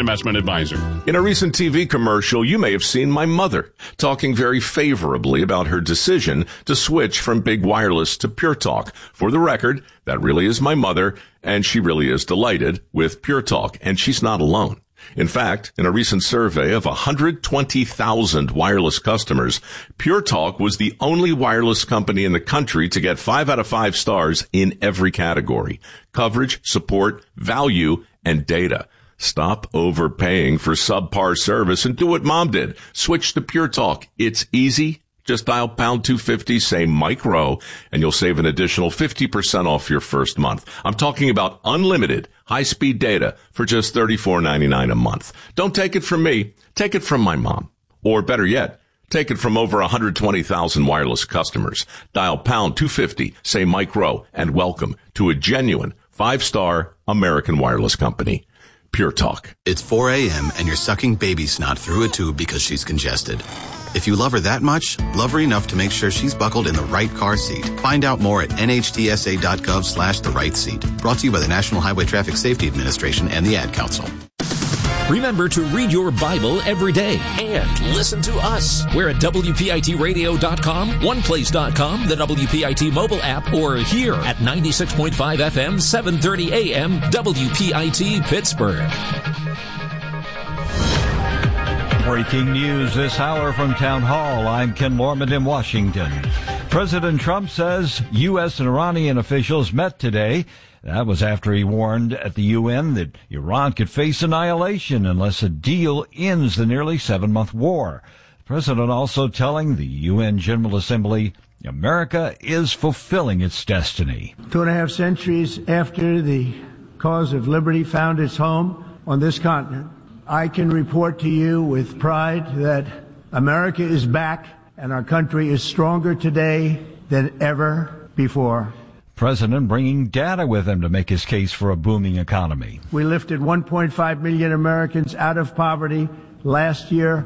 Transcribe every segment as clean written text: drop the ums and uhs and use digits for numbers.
investment advisor. In a recent TV commercial, you may have seen my mother talking very favorably about her decision to switch from Big Wireless to Pure Talk. For the record, that really is my mother, and she really is delighted with Pure Talk, and she's not alone. In fact, in a recent survey of 120,000 wireless customers, Pure Talk was the only wireless company in the country to get 5 out of 5 stars in every category: coverage, support, value, and data. Stop overpaying for subpar service and do what Mom did. Switch to Pure Talk. It's easy. Just dial pound 250, say Mike Rowe, and you'll save an additional 50% off your first month. I'm talking about unlimited high-speed data for just $34.99 a month. Don't take it from me. Take it from my mom. Or better yet, take it from over 120,000 wireless customers. Dial pound 250, say Mike Rowe, and welcome to a genuine 5-star American wireless company. Pure Talk. It's 4 a.m. and you're sucking baby snot through a tube because she's congested. If you love her that much, love her enough to make sure she's buckled in the right car seat. Find out more at nhtsa.gov/the right seat. Brought to you by the National Highway Traffic Safety Administration and the Ad Council. Remember to read your Bible every day and listen to us. We're at WPITradio.com, OnePlace.com, the WPIT mobile app, or here at 96.5 FM, 730 AM, WPIT Pittsburgh. Breaking news this hour from Town Hall. I'm Ken Lorman in Washington. President Trump says U.S. and Iranian officials met today. That was after he warned at the UN that Iran could face annihilation unless a deal ends the nearly 7-month war. The president also telling the UN General Assembly America is fulfilling its destiny. 2.5 centuries after the cause of liberty found its home on this continent, I can report to you with pride that America is back and our country is stronger today than ever before. President bringing data with him to make his case for a booming economy. We lifted 1.5 million Americans out of poverty last year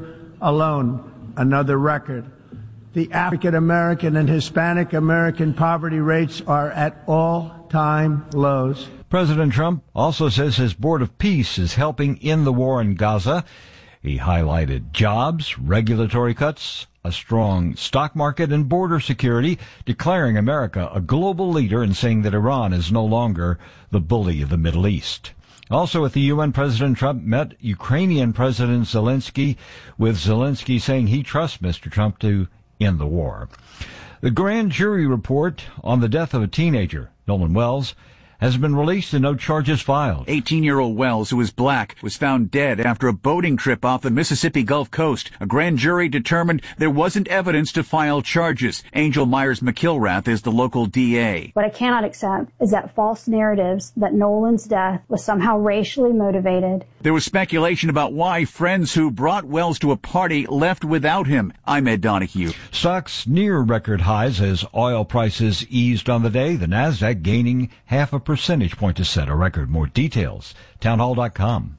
alone, another record. The African American and Hispanic American poverty rates are at all-time lows. President Trump also says his Board of Peace is helping end the war in Gaza. He highlighted jobs, regulatory cuts, a strong stock market, and border security, declaring America a global leader and saying that Iran is no longer the bully of the Middle East. Also at the UN, President Trump met Ukrainian President Zelensky, with Zelensky saying he trusts Mr. Trump to end the war. The grand jury report on the death of a teenager, Nolan Wells, has been released and no charges filed. 18-year-old Wells, who is black, was found dead after a boating trip off the Mississippi Gulf Coast. A grand jury determined there wasn't evidence to file charges. Angel Myers-McIlrath is the local DA. What I cannot accept is that false narratives that Nolan's death was somehow racially motivated. There was speculation about why friends who brought Wells to a party left without him. I'm Ed Donahue. Stocks near record highs as oil prices eased on the day. The Nasdaq gaining 0.5 percentage point to set a record. More details, townhall.com.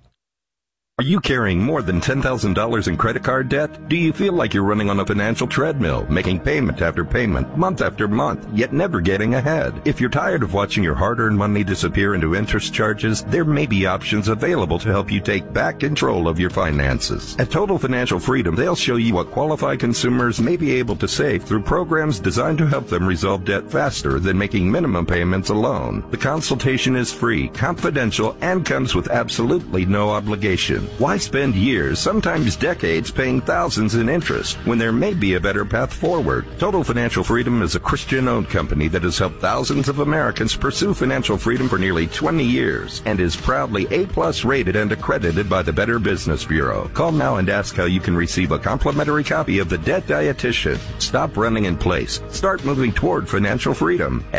Are you carrying more than $10,000 in credit card debt? Do you feel like you're running on a financial treadmill, making payment after payment, month after month, yet never getting ahead? If you're tired of watching your hard-earned money disappear into interest charges, there may be options available to help you take back control of your finances. At Total Financial Freedom, they'll show you what qualified consumers may be able to save through programs designed to help them resolve debt faster than making minimum payments alone. The consultation is free, confidential, and comes with absolutely no obligation. Why spend years, sometimes decades, paying thousands in interest when there may be a better path forward? Total Financial Freedom is a Christian-owned company that has helped thousands of Americans pursue financial freedom for nearly 20 years and is proudly A+ rated and accredited by the Better Business Bureau. Call now and ask how you can receive a complimentary copy of The Debt Dietitian. Stop running in place. Start moving toward financial freedom at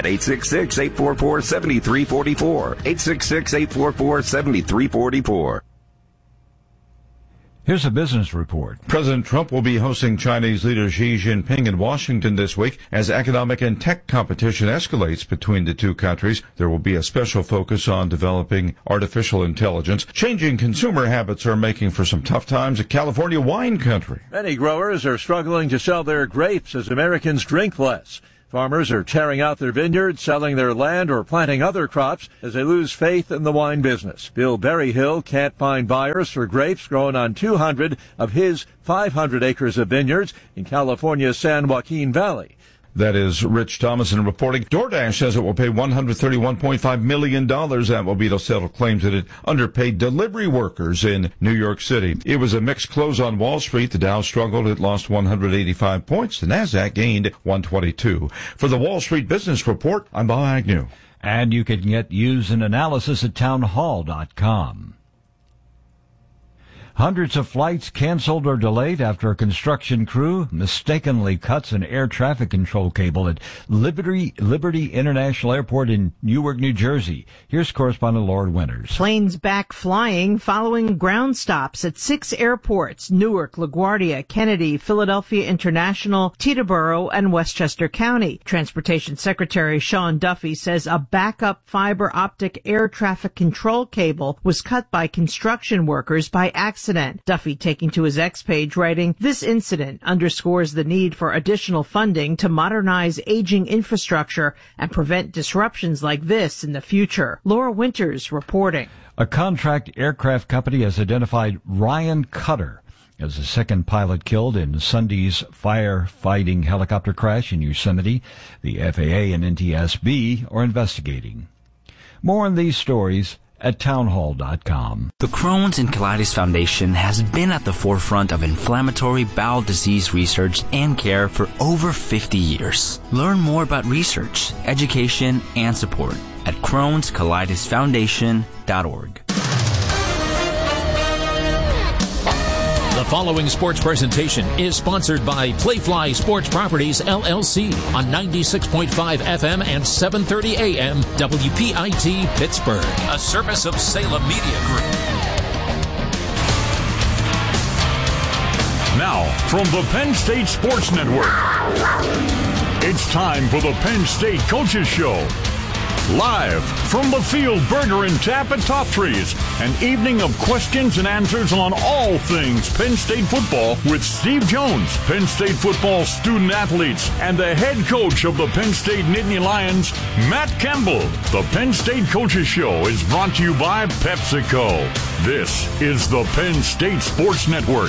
866-844-7344. 866-844-7344. Here's a business report. President Trump will be hosting Chinese leader Xi Jinping in Washington this week as economic and tech competition escalates between the two countries. There will be a special focus on developing artificial intelligence. Changing consumer habits are making for some tough times at California wine country. Many growers are struggling to sell their grapes as Americans drink less. Farmers are tearing out their vineyards, selling their land, or planting other crops as they lose faith in the wine business. Bill Berryhill can't find buyers for grapes grown on 200 of his 500 acres of vineyards in California's San Joaquin Valley. That is Rich Thomason reporting. DoorDash says it will pay $131.5 million. That will be to settle claims that it underpaid delivery workers in New York City. It was a mixed close on Wall Street. The Dow struggled. It lost 185 points. The Nasdaq gained 122. For the Wall Street Business Report, I'm Bob Agnew. And you can get news and analysis at townhall.com. Hundreds of flights canceled or delayed after a construction crew mistakenly cuts an air traffic control cable at Liberty International Airport in Newark, New Jersey. Here's correspondent Laura Winters. Planes back flying following ground stops at 6 airports: Newark, LaGuardia, Kennedy, Philadelphia International, Teterboro, and Westchester County. Transportation Secretary Sean Duffy says a backup fiber optic air traffic control cable was cut by construction workers by accident. Duffy taking to his X page writing, "This incident underscores the need for additional funding to modernize aging infrastructure and prevent disruptions like this in the future." Laura Winters reporting. A contract aircraft company has identified Ryan Cutter as the second pilot killed in Sunday's firefighting helicopter crash in Yosemite. The FAA and NTSB are investigating. More on these stories at townhall.com. The Crohn's and Colitis Foundation has been at the forefront of inflammatory bowel disease research and care for over 50 years. Learn more about research, education, and support at Crohn'sColitisFoundation.org. The following sports presentation is sponsored by Playfly Sports Properties, LLC on 96.5 FM and 730 AM WPIT Pittsburgh, a service of Salem Media Group. Now, from the Penn State Sports Network, it's time for the Penn State Coaches Show. Live from the Field Burger and Tap at Top Trees, an evening of questions and answers on all things Penn State football with Steve Jones, Penn State football student athletes, and the head coach of the Penn State Nittany Lions, Matt Campbell. The Penn State Coaches Show is brought to you by PepsiCo. This is the Penn State Sports Network.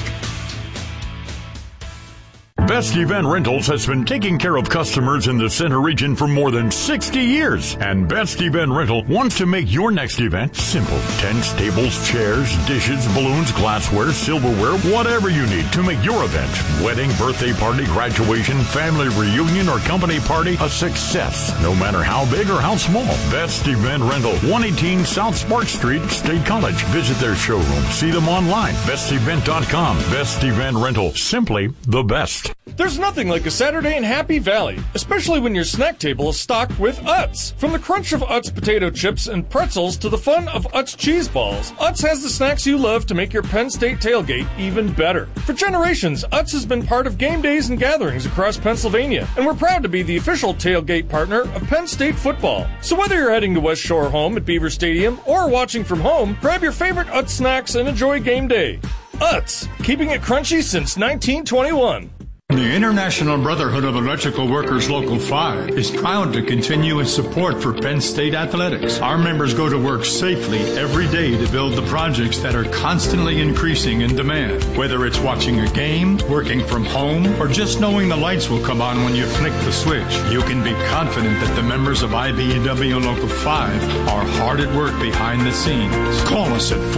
Best Event Rentals has been taking care of customers in the Center region for more than 60 years. And Best Event Rental wants to make your next event simple. Tents, tables, chairs, dishes, balloons, glassware, silverware, whatever you need to make your event, wedding, birthday party, graduation, family reunion, or company party, a success. No matter how big or how small. Best Event Rental, 118 South Spark Street, State College. Visit their showroom. See them online. bestevent.com. Best Event Rental. Simply the best. There's nothing like a Saturday in Happy Valley, especially when your snack table is stocked with Utz. From the crunch of Utz potato chips and pretzels to the fun of Utz cheese balls, Utz has the snacks you love to make your Penn State tailgate even better. For generations, Utz has been part of game days and gatherings across Pennsylvania, and we're proud to be the official tailgate partner of Penn State football. So whether you're heading to West Shore Home at Beaver Stadium or watching from home, grab your favorite Utz snacks and enjoy game day. Utz, keeping it crunchy since 1921. The International Brotherhood of Electrical Workers Local 5 is proud to continue its support for Penn State athletics. Our members go to work safely every day to build the projects that are constantly increasing in demand. Whether it's watching a game, working from home, or just knowing the lights will come on when you flick the switch, you can be confident that the members of IBEW Local 5 are hard at work behind the scenes. Call us at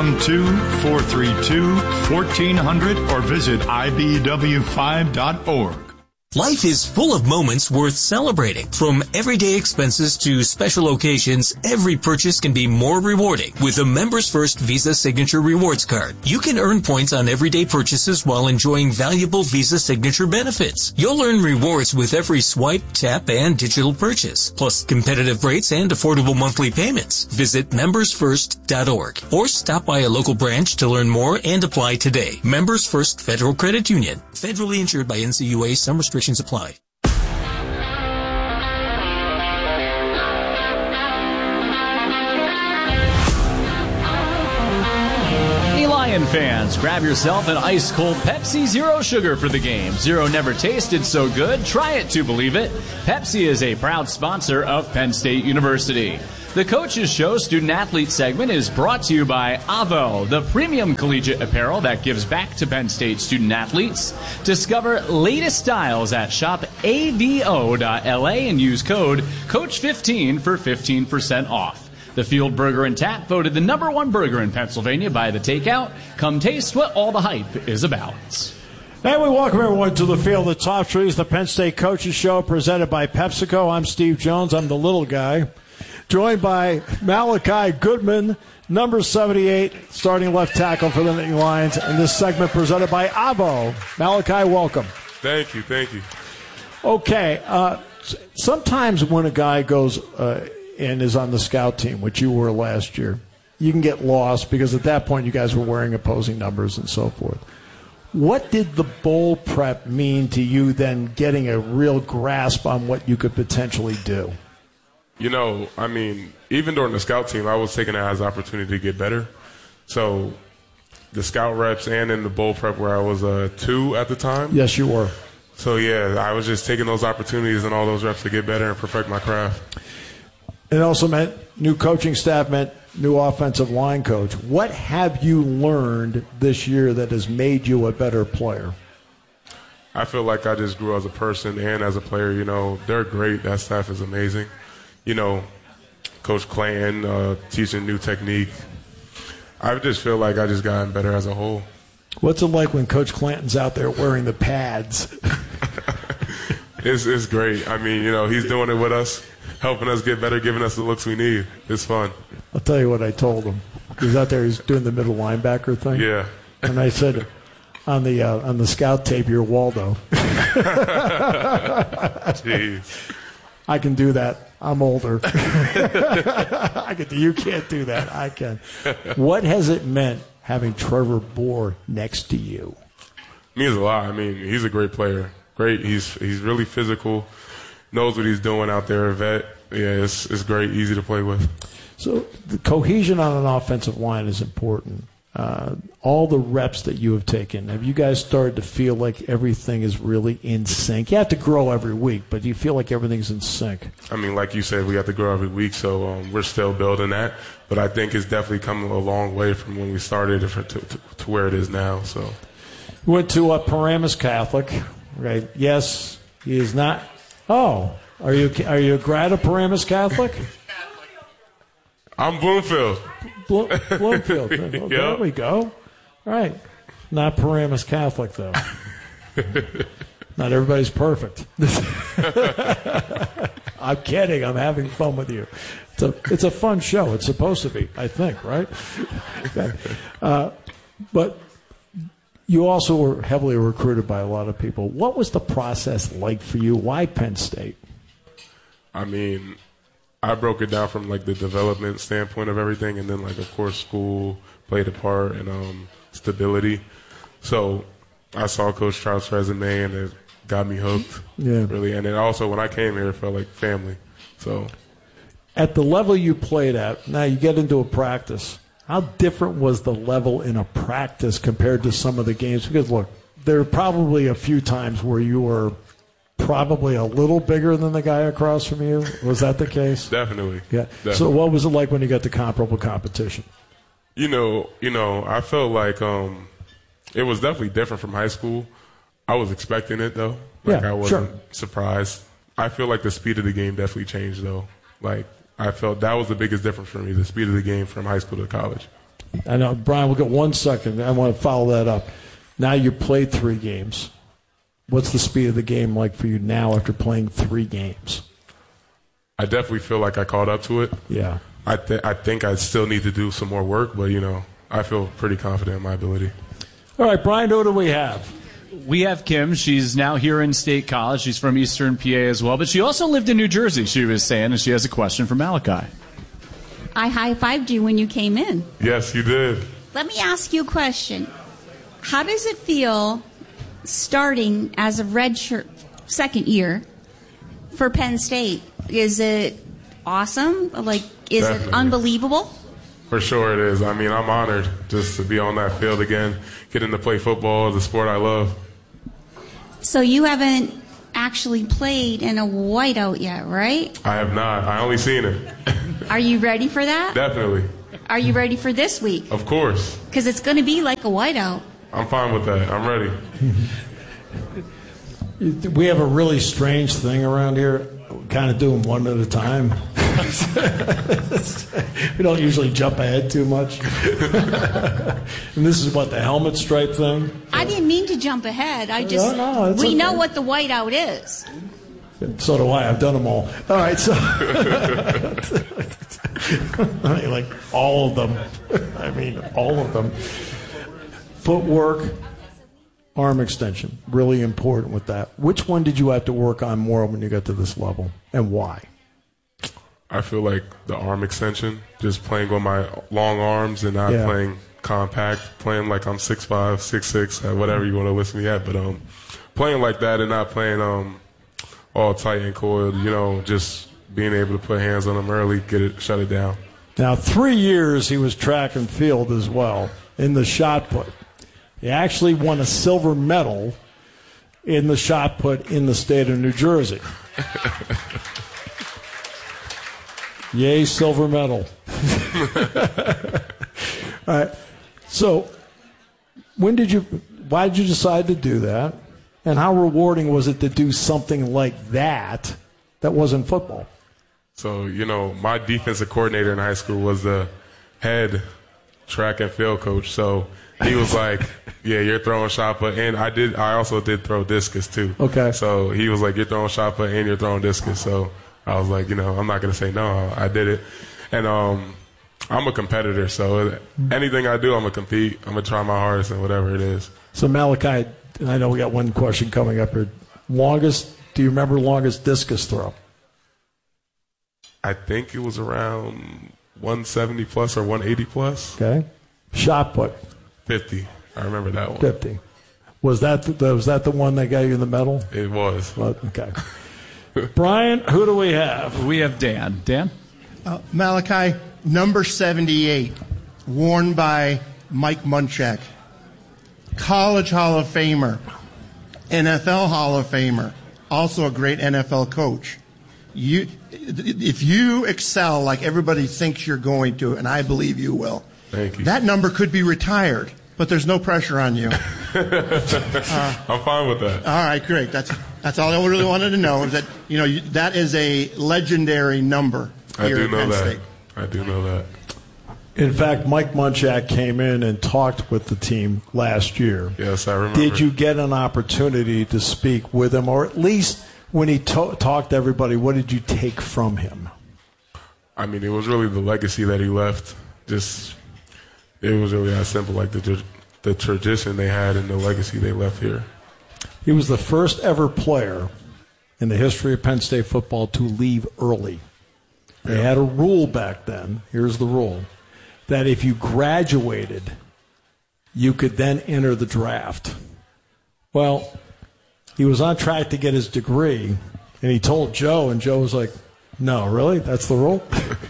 412-432-1400 or visit IBEW5.org. Life is full of moments worth celebrating. From everyday expenses to special occasions, every purchase can be more rewarding with a Members First Visa Signature Rewards Card. You can earn points on everyday purchases while enjoying valuable Visa Signature benefits. You'll earn rewards with every swipe, tap, and digital purchase, plus competitive rates and affordable monthly payments. Visit membersfirst.org or stop by a local branch to learn more and apply today. Members First Federal Credit Union. Federally insured by NCUA. Some restrictions apply. Lion fans, grab yourself an ice-cold Pepsi Zero Sugar for the game. Zero never tasted so good. Try it to believe it. Pepsi is a proud sponsor of Penn State University. The Coaches Show student-athlete segment is brought to you by AVO, the premium collegiate apparel that gives back to Penn State student-athletes. Discover latest styles at shopavo.la and use code COACH15 for 15% off. The Field Burger and Tap voted the #1 burger in Pennsylvania by The Takeout. Come taste what all the hype is about. And we welcome everyone to the Field of Top Trees, the Penn State Coaches Show presented by PepsiCo. I'm Steve Jones. I'm the little guy. Joined by Malachi Goodman, number 78, starting left tackle for the Nittany Lions. And this segment presented by AVO. Malachi, welcome. Thank you. Okay. Sometimes when a guy goes and is on the scout team, which you were last year, you can get lost because at that point you guys were wearing opposing numbers and so forth. What did the bowl prep mean to you then, getting a real grasp on what you could potentially do? Even during the scout team, I was taking it as an opportunity to get better. So the scout reps and in the bowl prep where I was 2 at the time. Yes, you were. So, yeah, I was just taking those opportunities and all those reps to get better and perfect my craft. It also meant new coaching staff, meant new offensive line coach. What have you learned this year that has made you a better player? I feel like I just grew as a person and as a player. They're great. That staff is amazing. Coach Clanton teaching new technique. I just feel like I just gotten better as a whole. What's it like when Coach Clanton's out there wearing the pads? It's great. He's doing it with us, helping us get better, giving us the looks we need. It's fun. I'll tell you what I told him. He's out there, he's doing the middle linebacker thing. Yeah. And I said, on the scout tape, you're Waldo. Jeez. I can do that. I'm older. You can't do that. I can. What has it meant having Trevor Bohr next to you? Means a lot. He's a great player. Great. He's really physical. Knows what he's doing out there. A vet. Yeah, it's great. Easy to play with. So the cohesion on an offensive line is important. All the reps that you have taken, have you guys started to feel like everything is really in sync? You have to grow every week, but do you feel like everything's in sync? Like you said, we have to grow every week, so we're still building that. But I think it's definitely come a long way from when we started to where it is now. So, you went to Paramus Catholic, right? Yes, he is not. Oh, are you a grad of Paramus Catholic? I'm Bloomfield. Bloomfield. Well, there we go. Right. Not Paramus Catholic, though. Not everybody's perfect. I'm kidding. I'm having fun with you. It's a fun show. It's supposed to be, I think, right? Okay. But you also were heavily recruited by a lot of people. What was the process like for you? Why Penn State? I broke it down from the development standpoint of everything, and then of course school played a part and stability. So I saw Coach Trout's resume and it got me hooked. Yeah, really. And then also when I came here, it felt like family. So at the level you played at, now you get into a practice. How different was the level in a practice compared to some of the games? Because look, there are probably a few times where you were probably a little bigger than the guy across from you. Was that the case? Definitely. Yeah. Definitely. So what was it like when you got to comparable competition? I felt like it was definitely different from high school. I was expecting it, though. I wasn't surprised. I feel like the speed of the game definitely changed, though. I felt that was the biggest difference for me, the speed of the game from high school to college. I know, Brian, we'll get 1 second. I want to follow that up. Now you played 3 games. What's the speed of the game like for you now after playing 3 games? I definitely feel like I caught up to it. Yeah. I think I still need to do some more work, but, I feel pretty confident in my ability. All right, Brian, who do we have? We have Kim. She's now here in State College. She's from Eastern PA as well, but she also lived in New Jersey, she was saying, and she has a question for Malachi. I high-fived you when you came in. Yes, you did. Let me ask you a question. How does it feel starting as a redshirt second year for Penn State? Is it awesome? Is Definitely. it unbelievable? For sure it is. I mean, I'm honored just to be on that field again, getting to play football, the sport I love. So you haven't actually played in a whiteout yet, right? I have not. I only seen it. Are you ready for that? Definitely. Are you ready for this week? Of course. Because it's going to be like a whiteout. I'm fine with that. I'm ready. We have a really strange thing around here. We kind of do them one at a time. We don't usually jump ahead too much. And this is what, the helmet stripe thing? I didn't mean to jump ahead. We know what the whiteout is. So do I. I've done them all. All right, so I mean, like all of them. I mean, all of them. Footwork, arm extension, really important with that. Which one did you have to work on more when you got to this level, and why? I feel like the arm extension, just playing with my long arms and not playing compact, playing like I'm 6'5", 6'6", whatever you want to list me at, but playing like that and not playing all tight and coiled, just being able to put hands on them early, shut it down. Now, 3 years he was track and field as well in the shot put. He actually won a silver medal in the shot put in the state of New Jersey. Yay, silver medal. All right. So, why did you decide to do that? And how rewarding was it to do something like that wasn't football? So, my defensive coordinator in high school was the head track and field coach. So he was like, yeah, you're throwing shot put. And I also did throw discus too. Okay. So he was like, you're throwing shot put and you're throwing discus. So I was like, I'm not going to say no. I did it. And I'm a competitor. So anything I do, I'm going to compete. I'm going to try my hardest and whatever it is. So Malachi, I know we got one question coming up here. Do you remember longest discus throw? I think it was around 170 plus or 180 plus. Okay. Shot put? 50. I remember that one. 50. Was that the one that got you the medal? It was. Well, okay. Brian, who do we have? We have Dan. Dan? Malachi, number 78, worn by Mike Munchak. College Hall of Famer, NFL Hall of Famer, also a great NFL coach. If you excel like everybody thinks you're going to, and I believe you will, thank you. That number could be retired, but there's no pressure on you. I'm fine with that. All right, great. That's all I really wanted to know, is that that is a legendary number here at Penn State. I do know that. In fact, Mike Munchak came in and talked with the team last year. Yes, I remember. Did you get an opportunity to speak with him, or at least when he talked to everybody, what did you take from him? I mean, it was really the legacy that he left. It was really that simple, like the tradition they had and the legacy they left here. He was the first ever player in the history of Penn State football to leave early. They had a rule back then. Here's the rule. That if you graduated, you could then enter the draft. Well, he was on track to get his degree, and he told Joe, and Joe was like, no, really? That's the rule?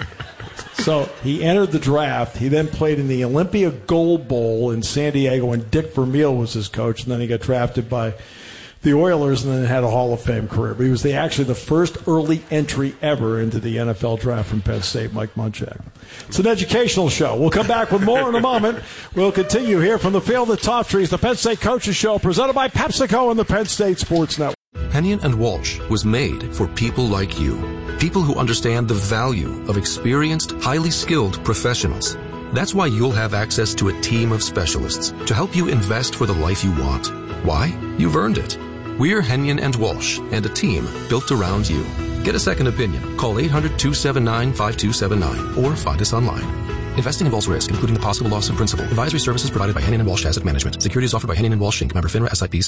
So he entered the draft. He then played in the Olympia Gold Bowl in San Diego, and Dick Vermeil was his coach, and then he got drafted by the Oilers and then had a Hall of Fame career. But he was actually the first early entry ever into the NFL draft from Penn State, Mike Munchak. It's an educational show. We'll come back with more in a moment. We'll continue here from the field at Top Trees, the Penn State Coaches Show, presented by PepsiCo and the Penn State Sports Network. Hennion and Walsh was made for people like you. People who understand the value of experienced, highly skilled professionals. That's why you'll have access to a team of specialists to help you invest for the life you want. Why? You've earned it. We're Hennion and Walsh, and a team built around you. Get a second opinion. Call 800-279-5279 or find us online. Investing involves risk, including the possible loss of principal. Advisory services provided by Hennion and Walsh Asset Management. Securities offered by Hennion and Walsh Inc. Member FINRA SIPC.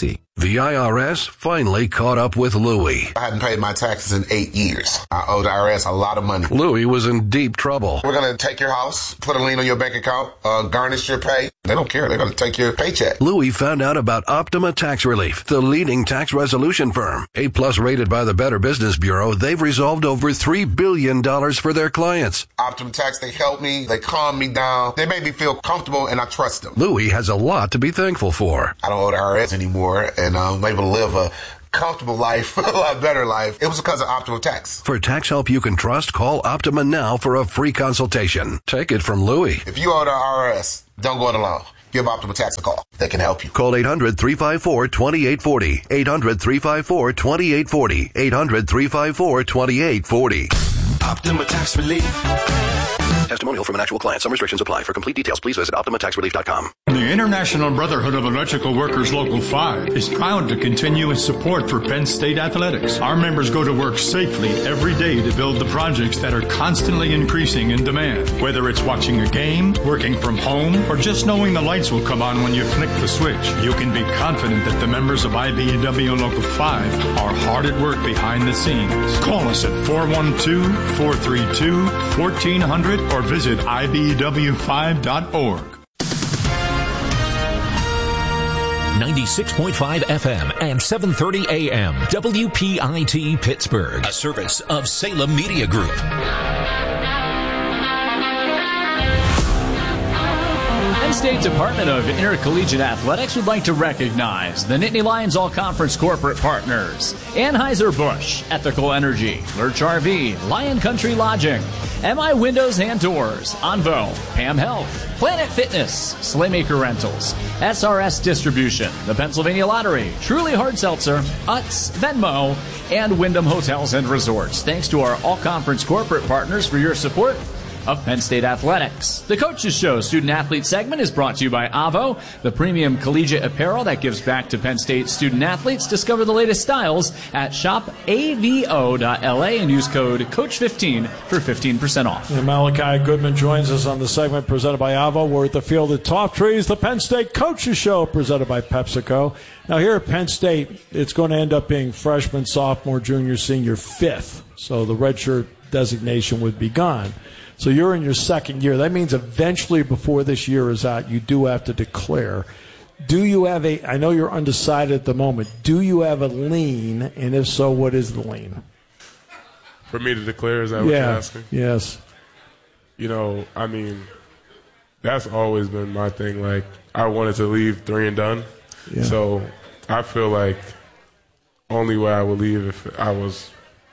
The IRS finally caught up with Louie. I hadn't paid my taxes in 8 years. I owed the IRS a lot of money. Louie was in deep trouble. We're going to take your house, put a lien on your bank account, garnish your pay. They don't care. They're going to take your paycheck. Louie found out about Optima Tax Relief, the leading tax resolution firm. A+ rated by the Better Business Bureau, they've resolved over $3 billion for their clients. Optima Tax, they helped me. They calmed me down. They made me feel comfortable, and I trust them. Louie has a lot to be thankful for. I don't owe the IRS anymore, and I'm able to live a comfortable life, a lot better life. It was because of Optima Tax. For tax help you can trust, call Optima now for a free consultation. Take it from Louie. If you owe the IRS, don't go it alone. Give Optima Tax a call. They can help you. Call 800-354-2840. 800-354-2840. 800-354-2840. Optima Tax Relief. Testimonial from an actual client. Some restrictions apply. For complete details, please visit OptimaTaxRelief.com. The International Brotherhood of Electrical Workers Local 5 is proud to continue its support for Penn State athletics. Our members go to work safely every day to build the projects that are constantly increasing in demand. Whether it's watching a game, working from home, or just knowing the lights will come on when you flick the switch, you can be confident that the members of IBEW Local 5 are hard at work behind the scenes. Call us at 412-432-1400 or visit IBEW5.org. 96.5 FM and 730 AM. WPIT Pittsburgh. A service of Salem Media Group. Penn State Department of Intercollegiate Athletics would like to recognize the Nittany Lions All-Conference corporate partners: Anheuser-Busch, Ethical Energy, Lurch RV, Lion Country Lodging, MI Windows and Doors, Onvo, Pam Health, Planet Fitness, Slaymaker Rentals, SRS Distribution, the Pennsylvania Lottery, Truly Hard Seltzer, Utz, Venmo, and Wyndham Hotels and Resorts. Thanks to our all-conference corporate partners for your support of Penn State Athletics. The Coaches Show student-athlete segment is brought to you by Avo, the premium collegiate apparel that gives back to Penn State student-athletes. Discover the latest styles at shopavo.la and use code COACH15 for 15% off. And Malachi Goodman joins us on the segment presented by Avo. We're at the field at Tough Trees, the Penn State Coaches Show presented by PepsiCo. Now here at Penn State, it's going to end up being freshman, sophomore, junior, senior, fifth. So the redshirt designation would be gone. So you're in your second year. That means eventually before this year is out, you do have to declare. Do you have I know you're undecided at the moment, do you have a lien? And if so, what is the lien? For me to declare, is that what you're asking? Yes. You know, I mean, that's always been my thing. Like, I wanted to leave 3 and done. Yeah. So I feel like only way I would leave if I was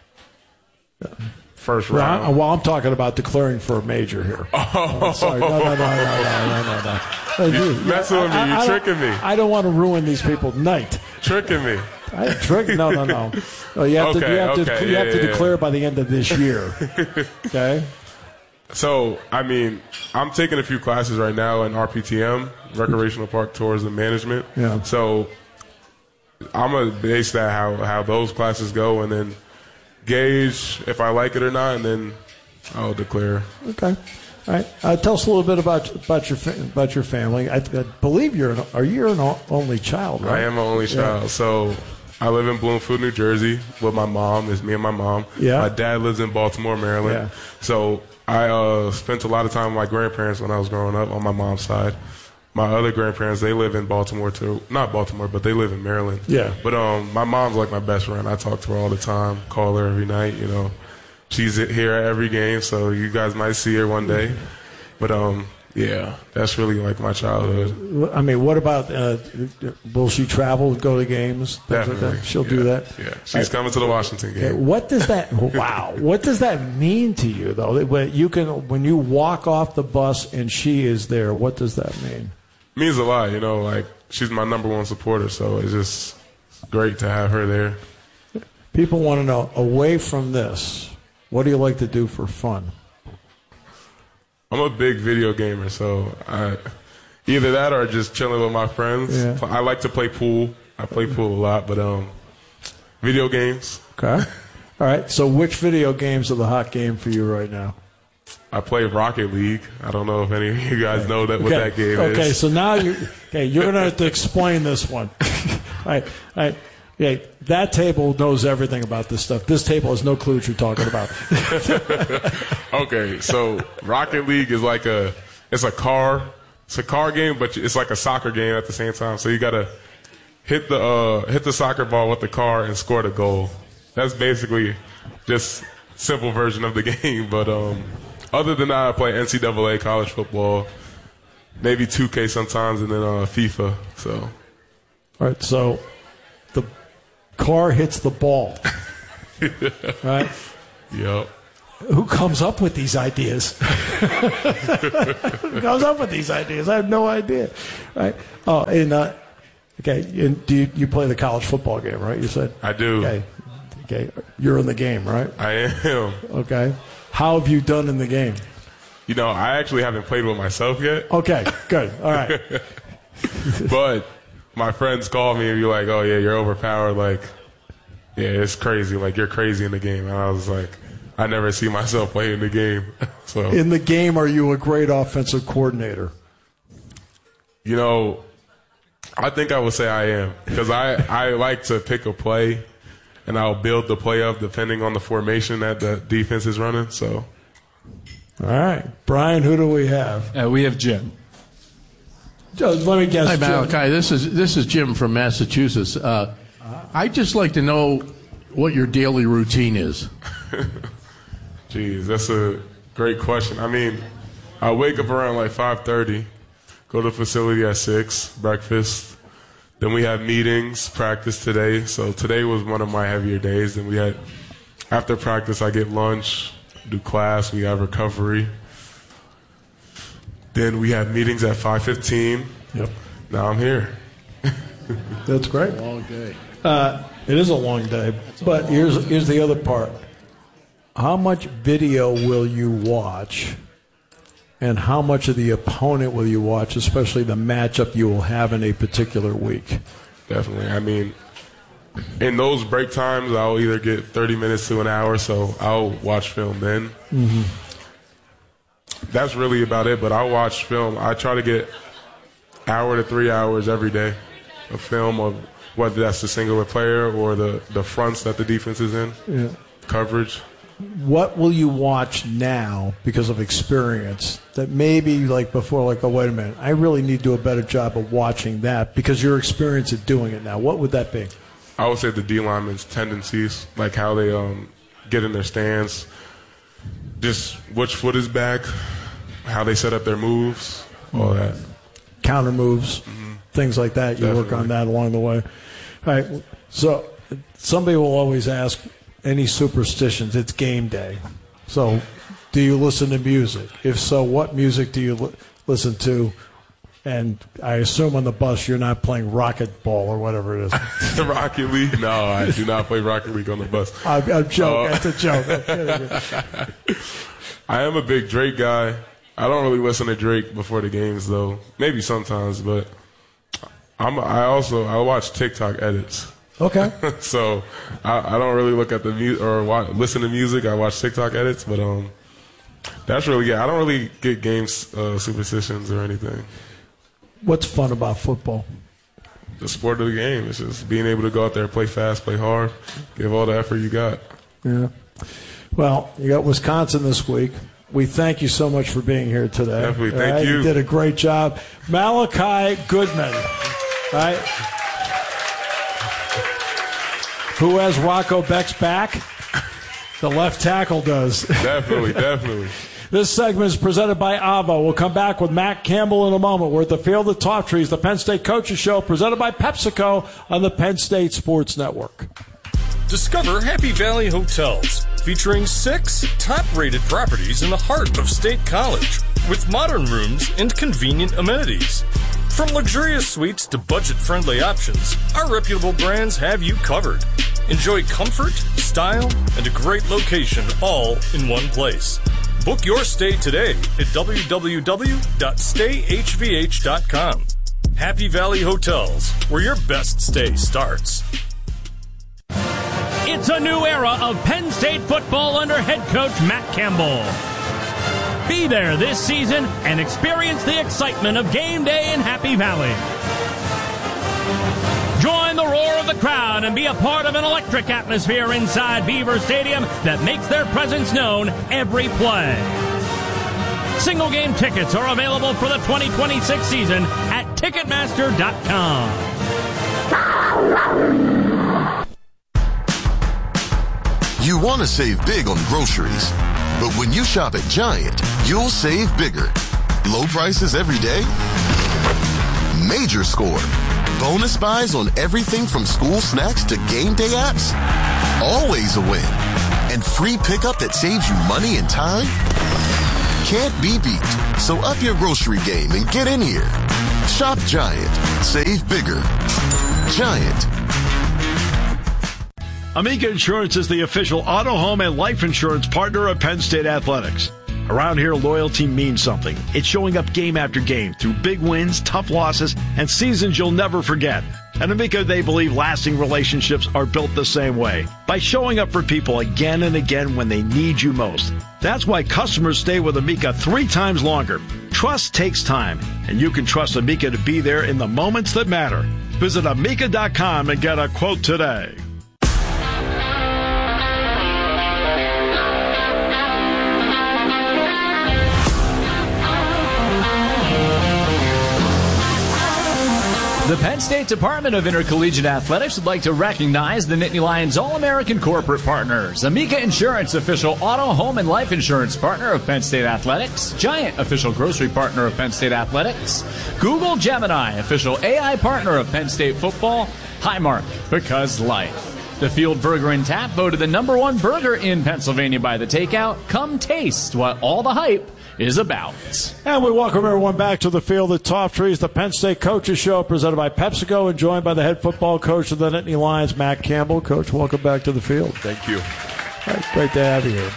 first round. Well, I'm talking about declaring for a major here. Oh, sorry. No. You're messing with me. You're tricking me. I don't want to ruin these people's night. Tricking me. No. You have to declare by the end of this year. Okay? So, I mean, I'm taking a few classes right now in RPTM, Recreational Park Tourism Management. Yeah. So I'm going to base that how those classes go and then gauge if I like it or not, and then I'll declare. Okay. All right. Tell us a little bit about your family. I believe you're an only child, right? I am an only child. Yeah. So I live in Bloomfield, New Jersey with my mom. It's me and my mom. Yeah. My dad lives in Baltimore, Maryland. Yeah. So I spent a lot of time with my grandparents when I was growing up on my mom's side. My other grandparents, they live in Baltimore too. Not Baltimore, but they live in Maryland. Yeah. But my mom's like my best friend. I talk to her all the time, call her every night, you know. She's here at every game, so you guys might see her one day. But, yeah, that's really like my childhood. I mean, what about, will she travel, go to games? Definitely. Like that? She'll do that? Yeah. She's coming to the Washington game. Okay. What does that, what does that mean to you, though? When you walk off the bus and she is there, what does that mean? Means a lot, you know, like she's my number one supporter, so it's just great to have her there. People want to know, away from this, what do you like to do for fun? I'm a big video gamer, so either that or just chilling with my friends. Yeah. I like to play pool. I play pool a lot, but video games. Okay. All right, so which video games are the hot game for you right now? I play Rocket League. I don't know if any of you guys know what that game is. Okay, so now you're going to have to explain this one. Yeah, that table knows everything about this stuff. This table has no clue what you're talking about. Okay, so Rocket League is like it's a car game, but it's like a soccer game at the same time. So you gotta hit the soccer ball with the car and score the goal. That's basically just simple version of the game. But other than that, I play NCAA college football, maybe 2K sometimes, and then FIFA. So, all right, so the car hits the ball, right? Yep. Who comes up with these ideas? Who comes up with these ideas? I have no idea. Right? Oh, and okay. And do you play the college football game? Right? You said I do. Okay. You're in the game, right? I am. Okay. How have you done in the game? You know, I actually haven't played with myself yet. Okay. Good. All right. But my friends call me and be like, "Oh yeah, you're overpowered. Like, yeah, it's crazy. Like you're crazy in the game." And I was like, I never see myself playing the game. So in the game, are you a great offensive coordinator? You know, I think I would say I am, because I like to pick a play and I'll build the play up depending on the formation that the defense is running. So, all right, Brian, who do we have? We have Jim. Let me guess. Hi, Malachi. This is Jim from Massachusetts. I'd just like to know what your daily routine is. Jeez, that's a great question. I mean, I wake up around like 5:30, go to the facility at 6, breakfast. Then we have meetings, practice today. So today was one of my heavier days. Then we had, after practice, I get lunch, do class, we have recovery. Then we have meetings at 5:15. Yep. Now I'm here. That's great. Long day. It is a long day. But here's the other part. How much video will you watch, and how much of the opponent will you watch, especially the matchup you will have in a particular week? Definitely. I mean, in those break times, I'll either get 30 minutes to an hour, so I'll watch film then. Mm-hmm. That's really about it, but I'll watch film. I try to get hour to 3 hours every day of film, of whether that's the singular player or the fronts that the defense is in, coverage. What will you watch now because of experience that maybe like before, like, oh, wait a minute, I really need to do a better job of watching that because your experience at doing it now? What would that be? I would say the D linemen's tendencies, like how they get in their stance, just which foot is back, how they set up their moves, all that. Counter moves, things like that. You work on that along the way. All right. So somebody will always ask, any superstitions? It's game day. So do you listen to music? If so, what music do you listen to? And I assume on the bus you're not playing Rocket Ball or whatever it is. Rocket League? No, I do not play Rocket League on the bus. I'm joking. That's a joke. I am a big Drake guy. I don't really listen to Drake before the games, though. Maybe sometimes, but I watch TikTok edits. Okay. So I don't really look at the music or listen to music. I watch TikTok edits, but that's really good. I don't really get game superstitions or anything. What's fun about football? The sport of the game. It's just being able to go out there, play fast, play hard, give all the effort you got. Yeah. Well, you got Wisconsin this week. We thank you so much for being here today. Definitely. Thank you. You did a great job. Malachi Goodman, right? Who has Rocco Beck's back? The left tackle does. Definitely. This segment is presented by Ava. We'll come back with Matt Campbell in a moment. We're at the Field of Top Trees, the Penn State Coaches Show, presented by PepsiCo on the Penn State Sports Network. Discover Happy Valley Hotels, featuring 6 top-rated properties in the heart of State College, with modern rooms and convenient amenities. From luxurious suites to budget-friendly options, our reputable brands have you covered. Enjoy comfort, style, and a great location all in one place. Book your stay today at www.stayhvh.com. Happy Valley Hotels, where your best stay starts. It's a new era of Penn State football under head coach Matt Campbell. Be there this season and experience the excitement of game day in Happy Valley. Join the roar of the crowd and be a part of an electric atmosphere inside Beaver Stadium that makes their presence known every play. Single game tickets are available for the 2026 season at Ticketmaster.com. You want to save big on groceries, but when you shop at Giant, you'll save bigger. Low prices every day? Major score. Bonus buys on everything from school snacks to game day apps? Always a win. And free pickup that saves you money and time? Can't be beat. So up your grocery game and get in here. Shop Giant. Save bigger. Giant. Amica Insurance is the official auto, home, and life insurance partner of Penn State Athletics. Around here, loyalty means something. It's showing up game after game through big wins, tough losses, and seasons you'll never forget. At Amica, they believe lasting relationships are built the same way, by showing up for people again and again when they need you most. That's why customers stay with Amica 3 times longer. Trust takes time, and you can trust Amica to be there in the moments that matter. Visit Amica.com and get a quote today. The Penn State Department of Intercollegiate Athletics would like to recognize the Nittany Lions All-American Corporate Partners, Amica Insurance, official auto, home, and life insurance partner of Penn State Athletics, Giant, official grocery partner of Penn State Athletics, Google Gemini, official AI partner of Penn State football, Highmark, because life. The Field Burger and Tap voted the #1 burger in Pennsylvania by the Takeout. Come taste what all the hype is about. And we welcome everyone back to the Field at Top Trees, the Penn State Coaches Show, presented by PepsiCo, and joined by the head football coach of the Nittany Lions, Matt Campbell. Coach, welcome back to the field. Thank you. Great to have you here.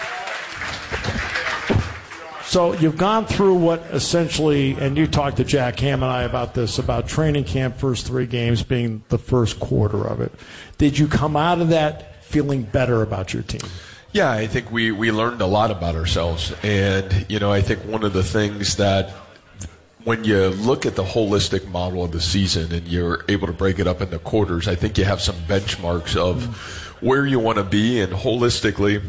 So you've gone through what essentially, and you talked to Jack Ham and I about this, about training camp, first 3 games being the first quarter of it. Did you come out of that feeling better about your team? Yeah, I think we learned a lot about ourselves. And, I think one of the things that when you look at the holistic model of the season and you're able to break it up into quarters, I think you have some benchmarks of where you want to be. And holistically,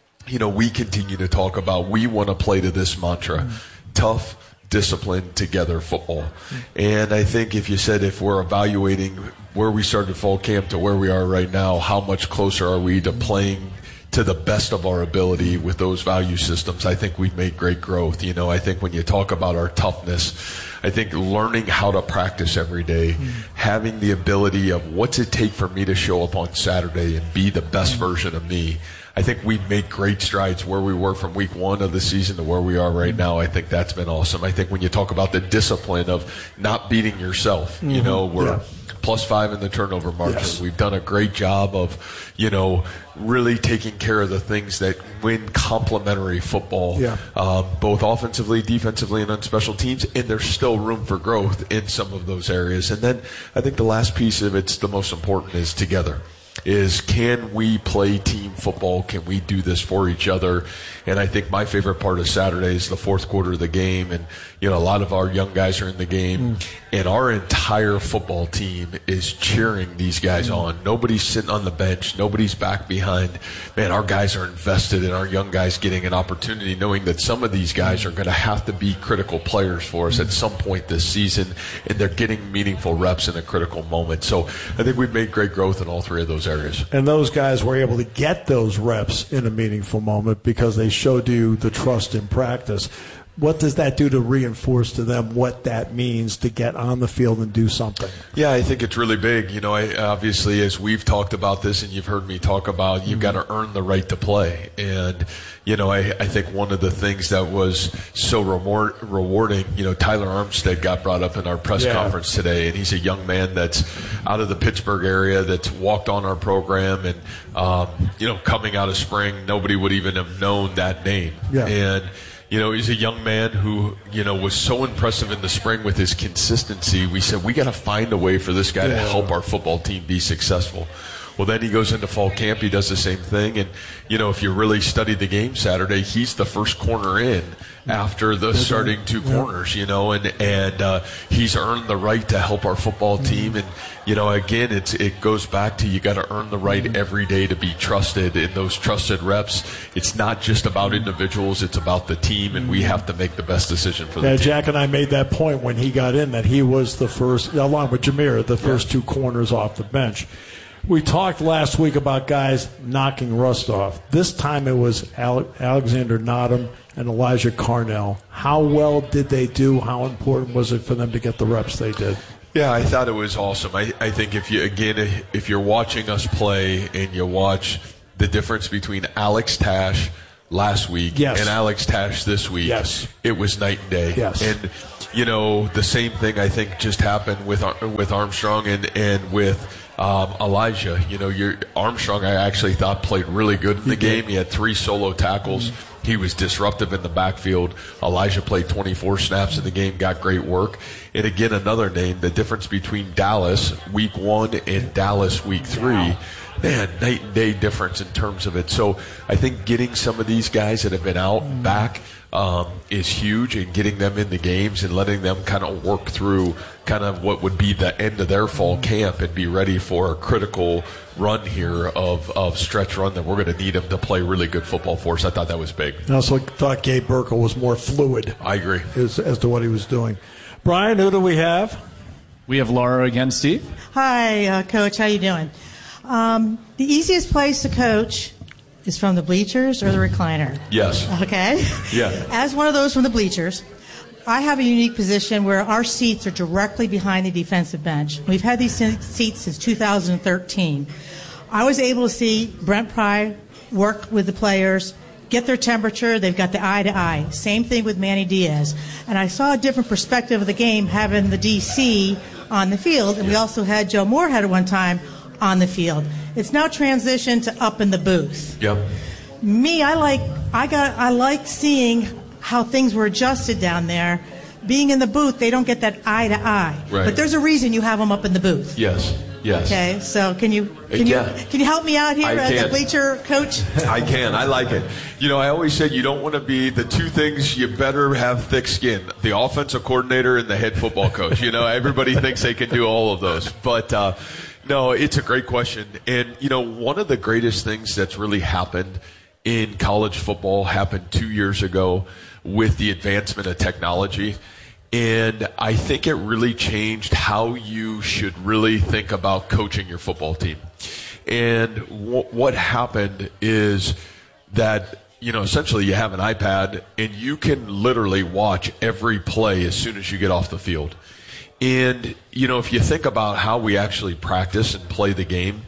we continue to talk about we want to play to this mantra, tough, disciplined, together football. And I think if we're evaluating where we started fall camp to where we are right now, how much closer are we to playing to the best of our ability with those value systems? I think we've made great growth. I think when you talk about our toughness, I think learning how to practice every day, having the ability of what's it take for me to show up on Saturday and be the best version of me. I think we've made great strides where we were from week 1 of the season to where we are right now. I think that's been awesome. I think when you talk about the discipline of not beating yourself, we're +5 in the turnover margin. Yes. We've done a great job of, really taking care of the things that win complementary football, both offensively, defensively, and on special teams. And there's still room for growth in some of those areas. And then I think the last piece of it's the most important is together. Can we play team football? Can we do this for each other? And I think my favorite part of Saturday is the fourth quarter of the game. And, a lot of our young guys are in the game. And our entire football team is cheering these guys on. Nobody's sitting on the bench. Nobody's back behind. Man, our guys are invested in our young guys getting an opportunity, knowing that some of these guys are going to have to be critical players for us at some point this season. And they're getting meaningful reps in a critical moment. So I think we've made great growth in all 3 of those areas. And those guys were able to get those reps in a meaningful moment because they showed you the trust in practice. What does that do to reinforce to them what that means to get on the field and do something? Yeah, I think it's really big. Obviously, as we've talked about this and you've heard me talk about, you've got to earn the right to play. And, I think one of the things that was so rewarding, Tyler Armstead got brought up in our press conference today, and he's a young man that's out of the Pittsburgh area that's walked on our program. And, coming out of spring, nobody would even have known that name. Yeah. And, he's a young man who, was so impressive in the spring with his consistency. We said, we got to find a way for this guy to help our football team be successful. Well, then he goes into fall camp. He does the same thing. And, if you really study the game Saturday, he's the first corner in. after the starting two corners, and he's earned the right to help our football team. And, again, it goes back to you got to earn the right every day to be trusted in those trusted reps. It's not just about individuals, it's about the team, and we have to make the best decision for the team. Jack and I made that point when he got in, that he was the first, along with Jameer, the first two corners off the bench. We talked last week about guys knocking rust off. This time it was Alexander Nottom and Elijah Carnell. How well did they do? How important was it for them to get the reps they did? Yeah, I thought it was awesome. I think if you're watching us play and you watch the difference between Alex Tash last week and Alex Tash this week, it was night and day. Yes. And, the same thing I think just happened with Armstrong and with Elijah. Armstrong I actually thought played really good in the game. He had 3 solo tackles. He was disruptive in the backfield. Elijah played 24 snaps in the game, got great work. And again, another name, the difference between Dallas week 1 and Dallas week 3, man, night and day difference in terms of it. So I think getting some of these guys that have been out back is huge, and getting them in the games and letting them kind of work through kind of what would be the end of their fall camp and be ready for a critical run here of stretch run that we're going to need them to play really good football for us. I thought that was big. I also thought Gabe Burkle was more fluid. I agree. As to what he was doing. Brian, who do we have? We have Laura again, Steve. Hi, Coach. How you doing? The easiest place to coach is from the bleachers or the recliner? Yes. Okay. Yeah. As one of those from the bleachers, I have a unique position where our seats are directly behind the defensive bench. We've had these seats since 2013. I was able to see Brent Pry work with the players, get their temperature. They've got the eye-to-eye. Same thing with Manny Diaz. And I saw a different perspective of the game having the DC on the field, and we also had Joe Moorhead at one time on the field. It's now transitioned to up in the booth. Yep. Me, I like seeing how things were adjusted down there. Being in the booth, they don't get that eye to eye. Right. But there's a reason you have them up in the booth. Yes. Okay. So can you help me out here as a bleacher coach? I can. I like it. I always said you don't want to be the two things. You better have thick skin: the offensive coordinator and the head football coach. Everybody thinks they can do all of those, but. No, it's a great question. And, one of the greatest things that's really happened in college football happened 2 years ago with the advancement of technology. And I think it really changed how you should really think about coaching your football team. And what happened is that, essentially you have an iPad and you can literally watch every play as soon as you get off the field. And, if you think about how we actually practice and play the game,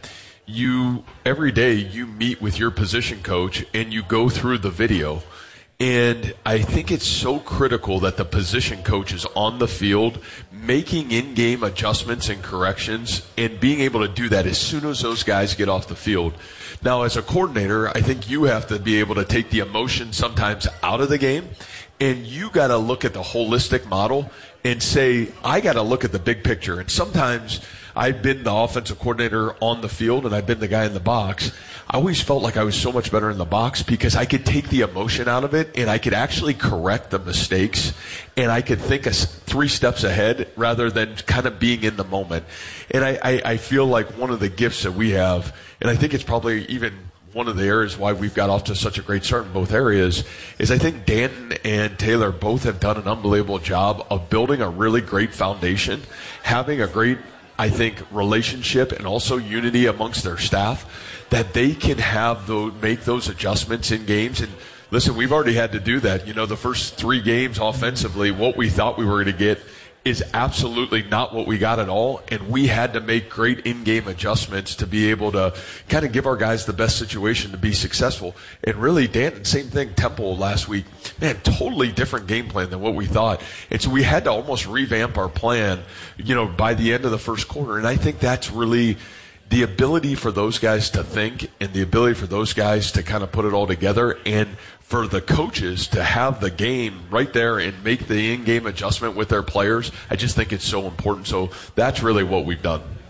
every day you meet with your position coach and you go through the video. And I think it's so critical that the position coach is on the field making in-game adjustments and corrections and being able to do that as soon as those guys get off the field. Now, as a coordinator, I think you have to be able to take the emotion sometimes out of the game, and you got to look at the holistic model and say, I got to look at the big picture. And sometimes I've been the offensive coordinator on the field and I've been the guy in the box. I always felt like I was so much better in the box because I could take the emotion out of it and I could actually correct the mistakes and I could think 3 steps ahead rather than kind of being in the moment. And I feel like one of the gifts that we have, and I think it's probably even one of the areas why we've got off to such a great start in both areas, is I think Danton and Taylor both have done an unbelievable job of building a really great foundation, having a great, I think, relationship and also unity amongst their staff, that they can make those adjustments in games. And listen, we've already had to do that. The first 3 games offensively, what we thought we were going to get is absolutely not what we got at all, and we had to make great in-game adjustments to be able to kind of give our guys the best situation to be successful. And really, Danton, same thing, Temple last week, man, totally different game plan than what we thought. And so we had to almost revamp our plan, by the end of the first quarter. And I think that's really the ability for those guys to think and the ability for those guys to kind of put it all together, and for the coaches to have the game right there and make the in-game adjustment with their players. I just think it's so important. So that's really what we've done.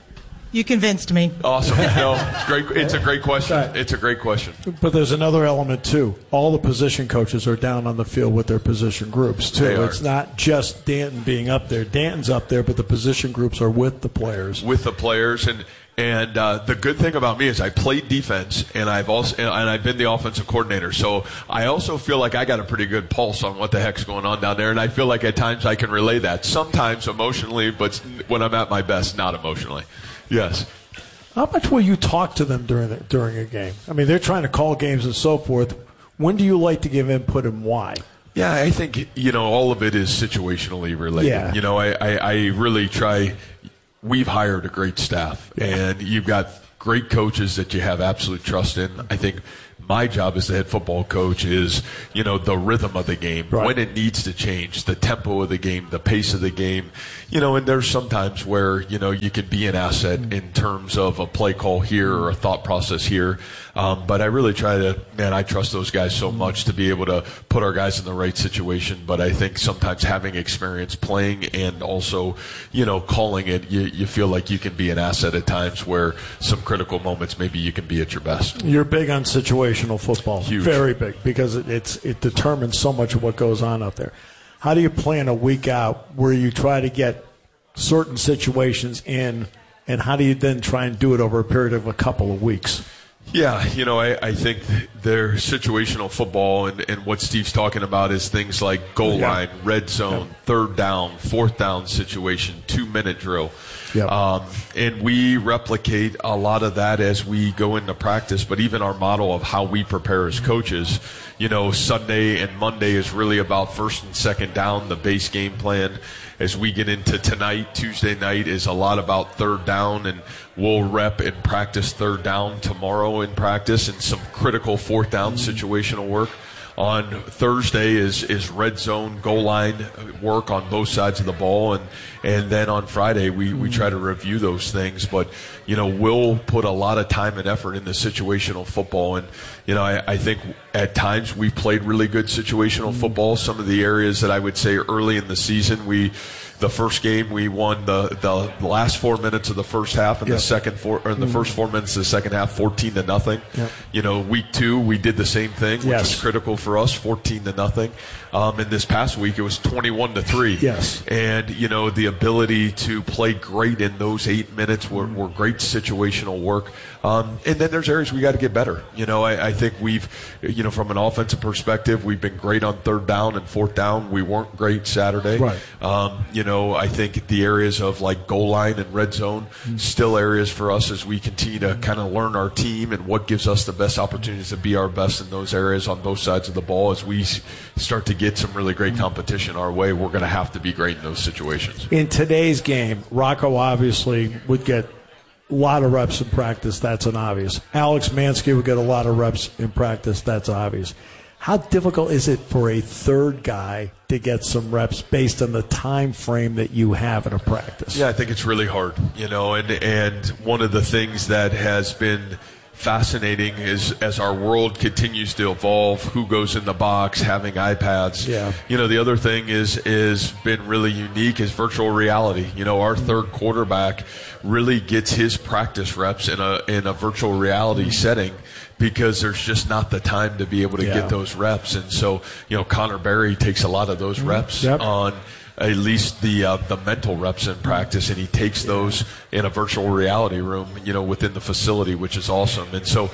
You convinced me. Awesome. No, it's great. It's a great question. It's a great question. But there's another element, too. All the position coaches are down on the field with their position groups, too. It's not just Danton being up there. Danton's up there, but the position groups are with the players. With the players. And the good thing about me is I played defense, and I've been the offensive coordinator. So I also feel like I got a pretty good pulse on what the heck's going on down there, and I feel like at times I can relay that. Sometimes emotionally, but when I'm at my best, not emotionally. Yes. How much will you talk to them during a game? I mean, they're trying to call games and so forth. When do you like to give input and why? Yeah, I think, all of it is situationally related. Yeah. I really try. We've hired a great staff, and you've got great coaches that you have absolute trust in. I think my job as the head football coach is, the rhythm of the game, when it needs to change, the tempo of the game, the pace of the game. And there's sometimes where, you can be an asset in terms of a play call here or a thought process here. But I really I trust those guys so much to be able to put our guys in the right situation. But I think sometimes having experience playing and also, calling it, you feel like you can be an asset at times where some critical moments, maybe you can be at your best. You're big on situational football. Huge. Very big, because it determines so much of what goes on out there. How do you plan a week out where you try to get certain situations in, and how do you then try and do it over a period of a couple of weeks? Yeah, I think their situational football and what Steve's talking about is things like goal line, red zone, third down, fourth down situation, 2-minute drill. And we replicate a lot of that as we go into practice, but even our model of how we prepare as coaches, Sunday and Monday is really about first and second down, the base game plan. As we get into tonight, Tuesday night is a lot about third down, and we'll rep and practice third down tomorrow in practice and some critical fourth down situational work. On Thursday is red zone, goal line work on both sides of the ball, and then on Friday we try to review those things. But we'll put a lot of time and effort into situational football, and I think at times we played really good situational football. Some of the areas that I would say early in the season, the first game we won the last 4 minutes of the first half, and the first 4 minutes of the second half, 14-0. Week 2 we did the same thing, which was critical for us, 14-0. And this past week it was 21-3. Yes. And the ability to play great in those 8 minutes were great situational work. And then there's areas we got to get better. I think we've, from an offensive perspective, we've been great on third down and fourth down. We weren't great Saturday. Right. I think the areas of like goal line and red zone, still areas for us as we continue to kind of learn our team and what gives us the best opportunities to be our best in those areas on both sides of the ball. As we start to get some really great competition our way, we're going to have to be great in those situations. In today's game, Rocco obviously would get a lot of reps in practice. That's an obvious. Alex Mansky would get a lot of reps in practice. That's obvious. How difficult is it for a third guy to get some reps based on the time frame that you have in a practice? Yeah, I think it's really hard, and one of the things that has been fascinating is as our world continues to evolve, who goes in the box, having iPads. Yeah. The other thing is been really unique is virtual reality. Our third quarterback really gets his practice reps in a virtual reality setting, because there's just not the time to be able to get those reps. And so, Connor Berry takes a lot of those reps on at least the mental reps in practice, and he takes those in a virtual reality room, within the facility, which is awesome. And so,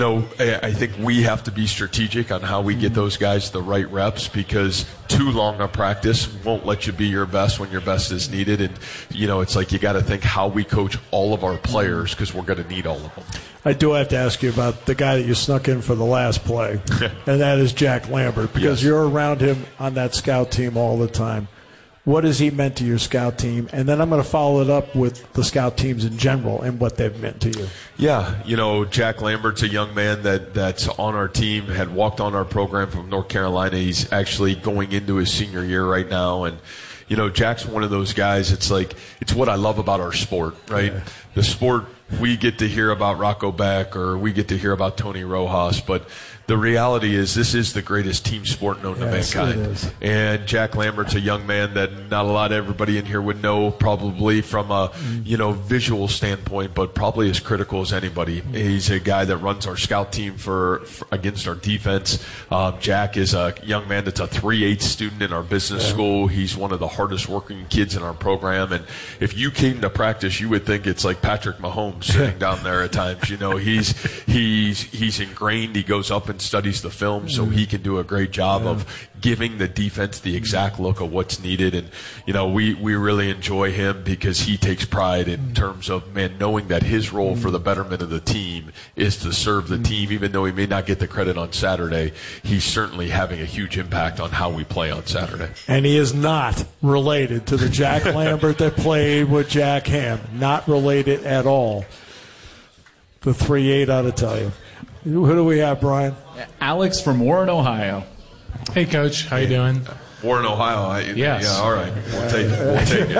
I think we have to be strategic on how we get those guys the right reps, because too long a practice won't let you be your best when your best is needed. And, it's like you got to think how we coach all of our players, because we're going to need all of them. I do have to ask you about the guy that you snuck in for the last play, and that is Jack Lambert, because you're around him on that scout team all the time. What has he meant to your scout team? And then I'm going to follow it up with the scout teams in general and what they've meant to you. Yeah, Jack Lambert's a young man that's on our team, had walked on our program from North Carolina. He's actually going into his senior year right now, and Jack's one of those guys. It's what I love about our sport, right? Yeah. The sport, we get to hear about Rocco Beck or we get to hear about Tony Rojas, but the reality is this is the greatest team sport known to mankind. And Jack Lambert's a young man that not a lot of everybody in here would know probably from a visual standpoint, but probably as critical as anybody. He's a guy that runs our scout team for against our defense. Jack is a young man that's a 3/8 student in our business school. He's one of the hardest working kids in our program. And if you came to practice, you would think it's like Patrick Mahomes sitting down there at times. He's ingrained. He goes up and studies the film so he can do a great job of giving the defense the exact look of what's needed. And we really enjoy him because he takes pride in terms of knowing that his role for the betterment of the team is to serve the team. Even though he may not get the credit on Saturday, he's certainly having a huge impact on how we play on Saturday. And he is not related to the Jack Lambert that played with Jack Ham. Not related at all. The 3/8 ought to tell you. Who do we have, Brian? Alex from Warren, Ohio. Hey, Coach. How you doing? Warren, Ohio. Yes. Yeah, all right. We'll take it.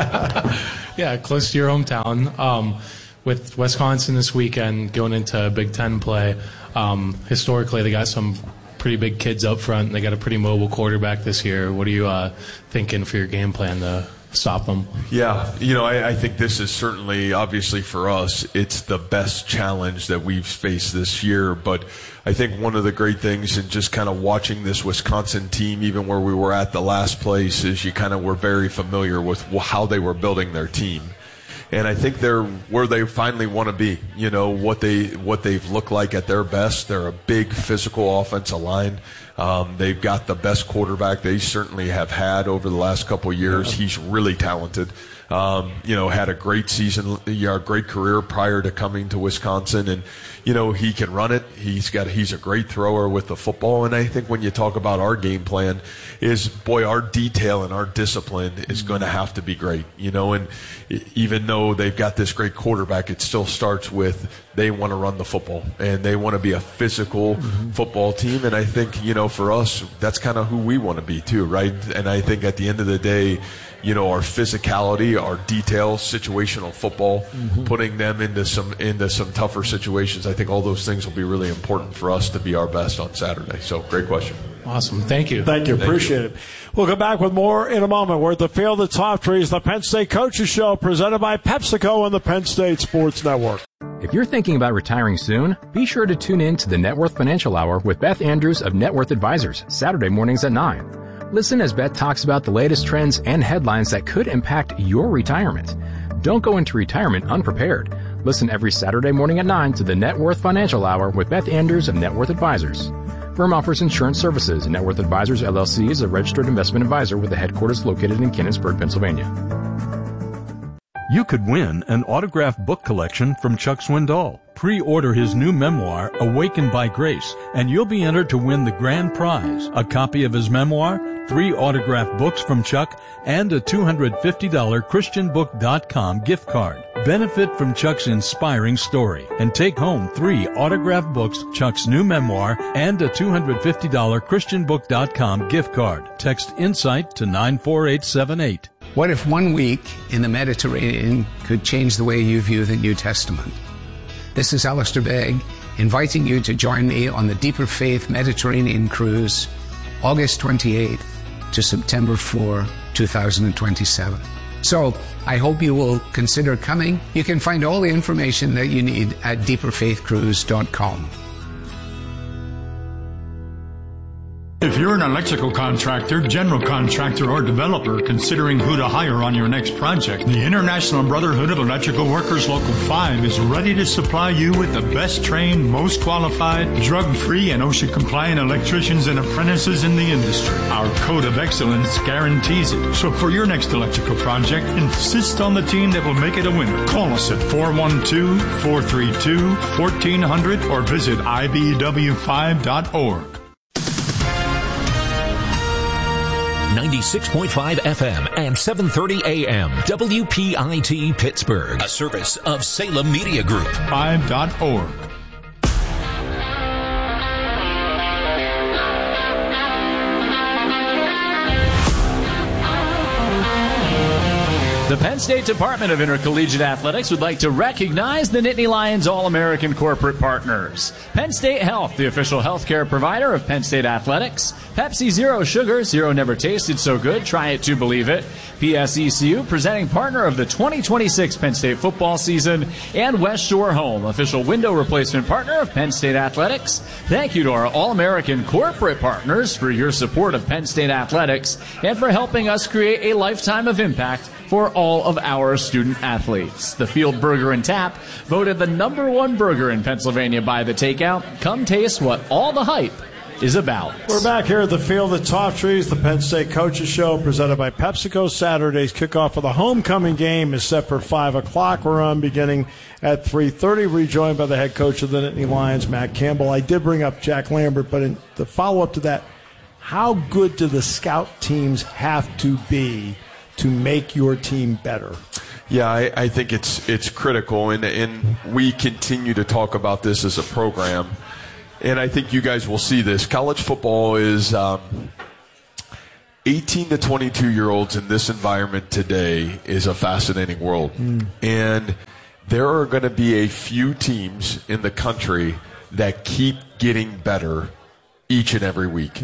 Yeah, close to your hometown. With Wisconsin this weekend going into Big Ten play, historically they got some pretty big kids up front. They got a pretty mobile quarterback this year. What are you thinking for your game plan to stop them? Yeah, I think this is certainly, obviously for us, it's the best challenge that we've faced this year. But I think one of the great things in just kind of watching this Wisconsin team, even where we were at the last place, is you kind of were very familiar with how they were building their team. And I think they're where they finally want to be. What they've looked like at their best. They're a big physical offensive line. They've got the best quarterback they certainly have had over the last couple of years. He's really talented. Had a great season, a great career prior to coming to Wisconsin, and he can run it. He's a great thrower with the football. And I think when you talk about our game plan, our detail and our discipline is going to have to be great. And even though they've got this great quarterback, it still starts with they want to run the football and they want to be a physical football team. And I think for us, that's kind of who we want to be too, right? And I think at the end of the day, our physicality, our detail, situational football, putting them into some tougher situations. I think all those things will be really important for us to be our best on Saturday. So, great question. Awesome. Thank you. Thank you. Appreciate it. We'll come back with more in a moment. We're at the Field of Top Trees, the Penn State Coaches Show, presented by PepsiCo and the Penn State Sports Network. If you're thinking about retiring soon, be sure to tune in to the Net Worth Financial Hour with Beth Andrews of Net Worth Advisors, Saturday mornings at 9. Listen as Beth talks about the latest trends and headlines that could impact your retirement. Don't go into retirement unprepared. Listen every Saturday morning at 9 to the Net Worth Financial Hour with Beth Andrews of Net Worth Advisors. Firm offers insurance services. Net Worth Advisors, LLC is a registered investment advisor with the headquarters located in Canonsburg, Pennsylvania. You could win an autographed book collection from Chuck Swindoll. Pre-order his new memoir, Awakened by Grace, and you'll be entered to win the grand prize, a copy of his memoir, 3 autographed books from Chuck, and a $250 ChristianBook.com gift card. Benefit from Chuck's inspiring story and take home 3 autographed books, Chuck's new memoir, and a $250 ChristianBook.com gift card. Text INSIGHT to 94878. What if 1 week in the Mediterranean could change the way you view the New Testament? This is Alistair Begg, inviting you to join me on the Deeper Faith Mediterranean Cruise, August 28th to September 4, 2027. So, I hope you will consider coming. You can find all the information that you need at deeperfaithcruise.com. If you're an electrical contractor, general contractor, or developer considering who to hire on your next project, the International Brotherhood of Electrical Workers Local 5 is ready to supply you with the best trained, most qualified, drug-free, and OSHA-compliant electricians and apprentices in the industry. Our code of excellence guarantees it. So for your next electrical project, insist on the team that will make it a winner. Call us at 412-432-1400 or visit ibw5.org. 96.5 FM and 730 AM. WPIT Pittsburgh. A service of Salem Media Group. 5.org. The Penn State Department of Intercollegiate Athletics would like to recognize the Nittany Lions All-American Corporate Partners. Penn State Health, the official healthcare provider of Penn State Athletics. Pepsi Zero Sugar, Zero never tasted so good, try it to believe it. PSECU, presenting partner of the 2026 Penn State football season. And West Shore Home, official window replacement partner of Penn State Athletics. Thank you to our All-American Corporate Partners for your support of Penn State Athletics and for helping us create a lifetime of impact for all of our student athletes. The Field Burger and Tap, voted the #1 burger in Pennsylvania by The Takeout. Come taste what all the hype is about. We're back here at the Field at Tough Trees, the Penn State Coaches Show, presented by PepsiCo. Saturday's kickoff of the homecoming game is set for 5 o'clock. We're on beginning at 3:30. Rejoined by the head coach of the Nittany Lions, Matt Campbell. I did bring up Jack Lambert, but in the follow-up to that, how good do the scout teams have to be to make your team better? Yeah, I think it's critical, and we continue to talk about this as a program, and I think you guys will see this. College football is 18 to 22-year-olds in this environment today is a fascinating world, and there are going to be a few teams in the country that keep getting better each and every week,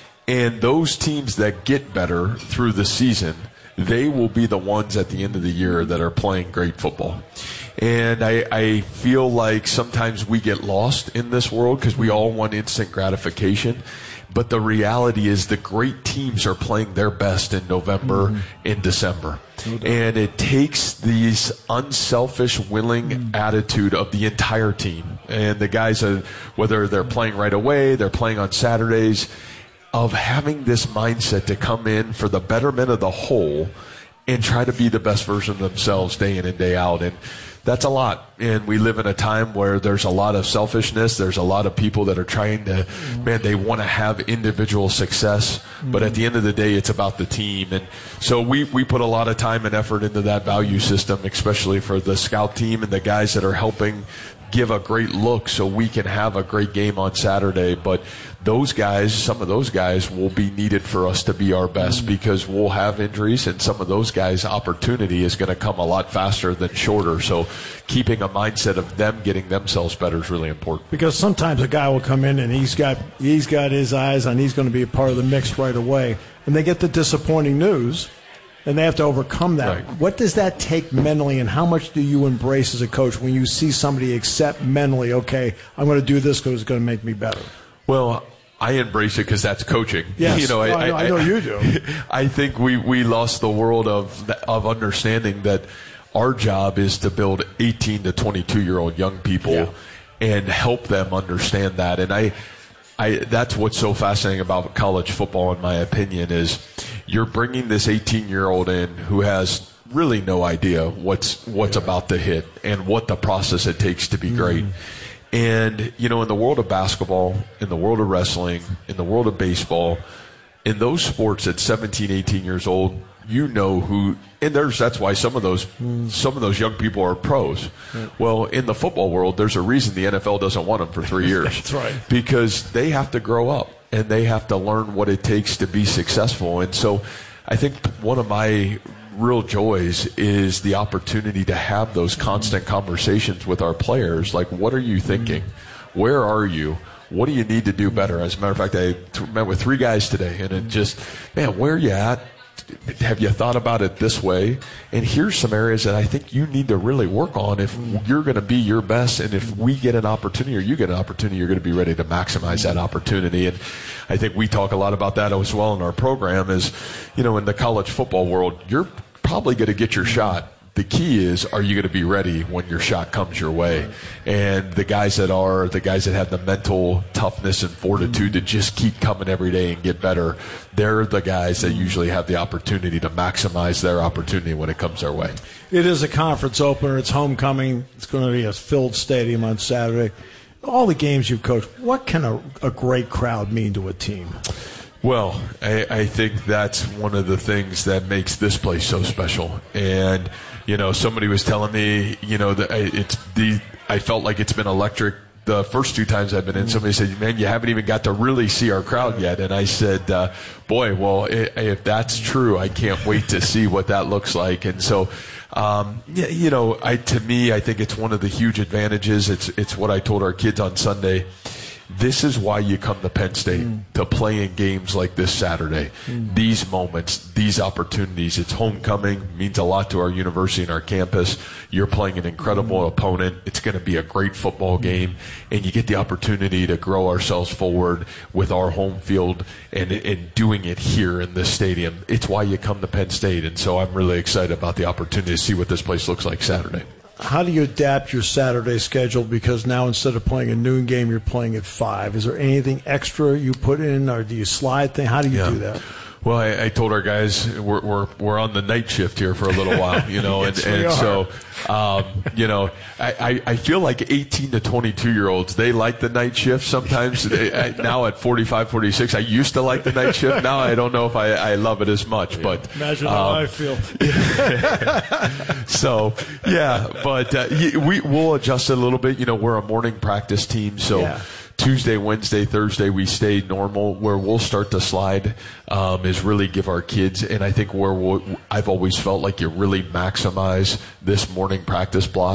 and those teams that get better through the season, they will be the ones at the end of the year that are playing great football. And I feel like sometimes we get lost in this world because we all want instant gratification. But the reality is the great teams are playing their best in November and December. And it takes these unselfish, willing attitude of the entire team. And the guys, whether they're playing right away, they're playing on Saturdays, of having this mindset to come in for the betterment of the whole and try to be the best version of themselves day in and day out. And that's a lot. And we live in a time where there's a lot of selfishness. There's a lot of people that are trying to, they want to have individual success. But at the end of the day, it's about the team. And so we put a lot of time and effort into that value system, especially for the scout team and the guys that are helping give a great look so we can have a great game on Saturday. But those guys, some of those guys will be needed for us to be our best because we'll have injuries, and some of those guys' opportunity is going to come a lot faster than shorter. So keeping a mindset of them getting themselves better is really important. Because sometimes a guy will come in and he's got his eyes on he's going to be a part of the mix right away, and they get the disappointing news, and they have to overcome that. Right. What does that take mentally, and how much do you embrace as a coach when you see somebody accept mentally, okay, I'm going to do this because it's going to make me better? Well, I embrace it because that's coaching. Yes, I know you do. I think we lost the world of understanding that our job is to build 18 to 22-year-old young people and help them understand that. And that's what's so fascinating about college football, in my opinion, is you're bringing this 18-year-old in who has really no idea what's about to hit and what the process it takes to be great. And, in the world of basketball, in the world of wrestling, in the world of baseball, in those sports at 17, 18 years old, who, and that's why some of those young people are pros. Right. Well, in the football world, there's a reason the NFL doesn't want them for 3 years. That's right. Because they have to grow up and they have to learn what it takes to be successful. And so I think one of my real joys is the opportunity to have those constant conversations with our players. Like, what are you thinking? Where are you? What do you need to do better? As a matter of fact, I met with 3 guys today, and it just, where are you at? Have you thought about it this way? And here's some areas that I think you need to really work on if you're going to be your best. And if we get an opportunity or you get an opportunity, you're going to be ready to maximize that opportunity. And I think we talk a lot about that as well in our program is, in the college football world, you're probably going to get your shot. The key is, are you going to be ready when your shot comes your way? And the guys that have the mental toughness and fortitude to just keep coming every day and get better, they're the guys that usually have the opportunity to maximize their opportunity when it comes their way. It is a conference opener. It's homecoming. It's going to be a filled stadium on Saturday. All the games you've coached, what can a great crowd mean to a team? Well, I think that's one of the things that makes this place so special. And, somebody was telling me, that I felt like it's been electric the first 2 times I've been in, somebody said, man, you haven't even got to really see our crowd yet. And I said, boy, well, if that's true, I can't wait to see what that looks like. And so, to me, I think it's one of the huge advantages. It's what I told our kids on Sunday. This is why you come to Penn State, to play in games like this Saturday. These moments, these opportunities. It's homecoming, means a lot to our university and our campus. You're playing an incredible opponent. It's going to be a great football game, and you get the opportunity to grow ourselves forward with our home field and doing it here in this stadium. It's why you come to Penn State, and so I'm really excited about the opportunity to see what this place looks like Saturday. How do you adapt your Saturday schedule? Because now instead of playing a noon game, you're playing at 5. Is there anything extra you put in, or do you slide things? How do you do that? Well, I told our guys we're on the night shift here for a little while, yes, and so I feel like 18 to 22-year-olds, they like the night shift sometimes. Now at 45, 46, I used to like the night shift. Now I don't know if I love it as much. But imagine how I feel. So we'll adjust it a little bit. We're a morning practice team, so. Yeah. Tuesday, Wednesday, Thursday, we stay normal. Where we'll start to slide is really give our kids, and I think I've always felt like you really maximize this morning practice block.